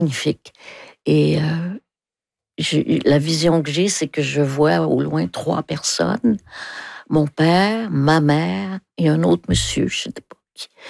magnifique. Et la vision que j'ai, c'est que je vois au loin 3 personnes, mon père, ma mère et un autre monsieur, je ne sais pas qui.